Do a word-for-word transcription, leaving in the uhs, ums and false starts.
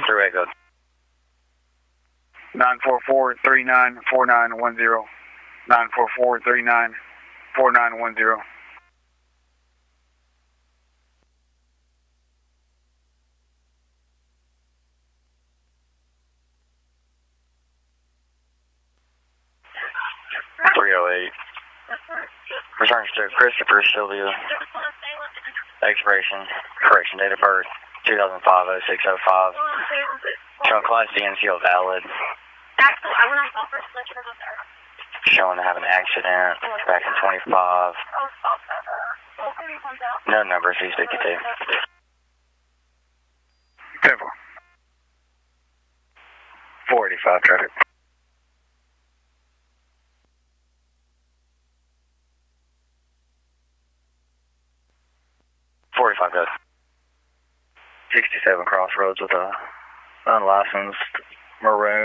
Three-way go. nine four four, three nine four nine one zero. nine four four, three nine four nine one zero. three oh eight. Returns to Christopher Sylvia. Expiration, correction, date of birth, two thousand five oh six oh five. Showing Class D N C O valid. Showing to have an accident back in twenty-five. No number, C sixty-two. ten four. four eighty-five traffic. forty-five goes. sixty-seven Crossroads with a unlicensed maroon.